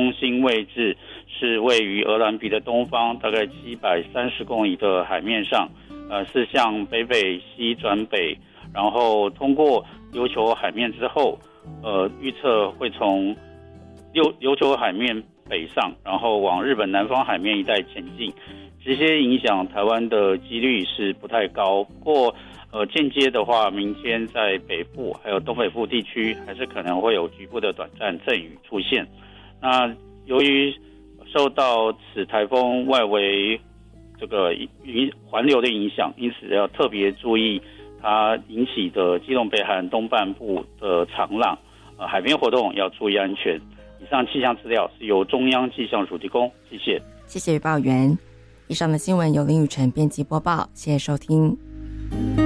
中心位置是位于鹅銮鼻的东方，大概730公里的海面上，是向北西转北，然后通过琉球海面之后，预测会从琉球海面北上，然后往日本南方海面一带前进。这些影响台湾的几率是不太高，不过间接的话，明天在北部还有东北部地区还是可能会有局部的短暂阵雨出现。那由于受到此台风外围这个环流的影响，因此要特别注意它引起的基隆北海岸东半部的长浪，海边活动要注意安全。以上气象资料是由中央气象署提供，谢谢。 谢谢预报员。以上的新闻由林雨辰编辑播报，谢谢收听。